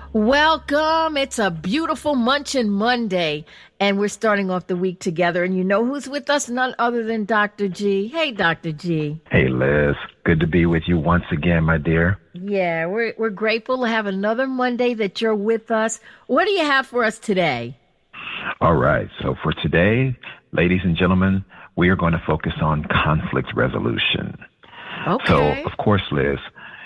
Welcome. It's a beautiful Munchin' Monday, and we're starting off the week together. And you know who's with us? None other than Dr. G. Hey, Dr. G. Hey, Liz. Good to be with you once again, my dear. Yeah, we're grateful to have another Monday that you're with us. What do you have for us today? All right. So for today, ladies and gentlemen, we are going to focus on conflict resolution. Okay. So, of course, Liz,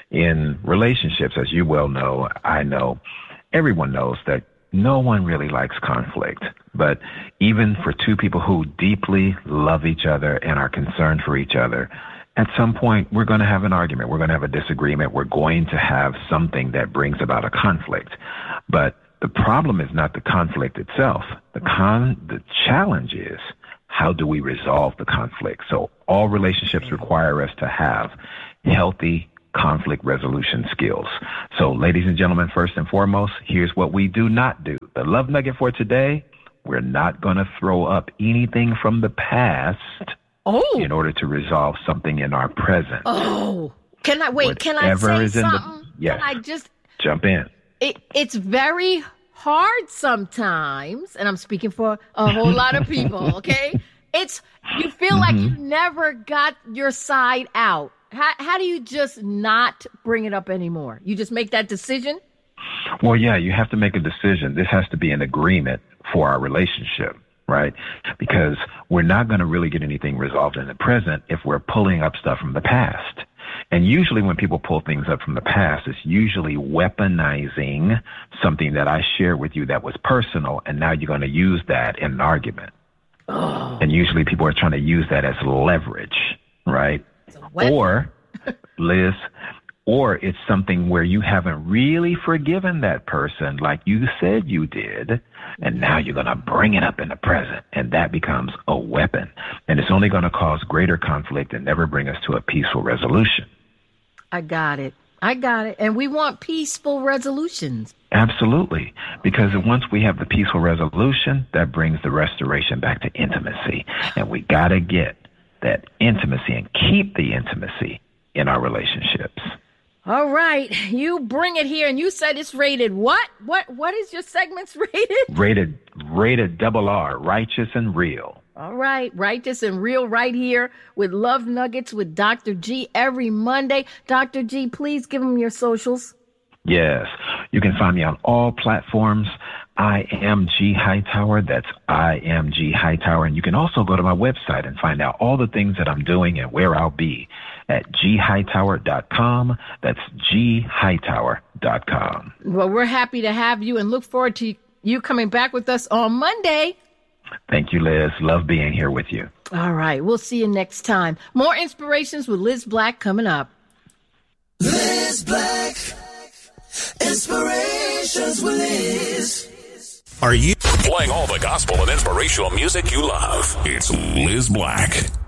in relationships, as you well know, I know, everyone knows that no one really likes conflict. But even for two people who deeply love each other and are concerned for each other, at some point, we're going to have an argument. We're going to have a disagreement. We're going to have something that brings about a conflict. But the problem is not the conflict itself. The challenge is, how do we resolve the conflict? So all relationships require us to have healthy conflict resolution skills. So, ladies and gentlemen, first and foremost, here's what we do not do. The love nugget for today: we're not going to throw up anything from the past in order to resolve something in our present. Can I say something? Yes. Can I just jump in? It's very hard sometimes, and I'm speaking for a whole lot of people, okay? You feel like you never got your side out. How do you just not bring it up anymore? You just make that decision? Well, yeah, you have to make a decision. This has to be an agreement for our relationship, right? Because we're not going to really get anything resolved in the present if we're pulling up stuff from the past. And usually when people pull things up from the past, it's usually weaponizing something that I shared with you that was personal, and now you're going to use that in an argument. And usually people are trying to use that as leverage, right? Or, Liz, or it's something where you haven't really forgiven that person like you said you did, and now you're going to bring it up in the present, and that becomes a weapon. And it's only going to cause greater conflict and never bring us to a peaceful resolution. I got it. And we want peaceful resolutions. Absolutely. Because once we have the peaceful resolution, that brings the restoration back to intimacy. And we got to get that intimacy and keep the intimacy in our relationships. All right. You bring it here, and you said it's rated what? What is your segments rated? Rated RR, righteous and real. All right. Righteous and real right here with Love Nuggets with Dr. G every Monday. Dr. G, please give them your socials. Yes. You can find me on all platforms. I am G Hightower. That's I am G Hightower. And you can also go to my website and find out all the things that I'm doing and where I'll be at ghightower.com. That's ghightower.com. Well, we're happy to have you and look forward to you coming back with us on Monday. Thank you, Liz. Love being here with you. All right. We'll see you next time. More inspirations with Liz Black coming up. Liz Black. Inspirations with Liz. Are you playing all the gospel and inspirational music you love? It's Liz Black.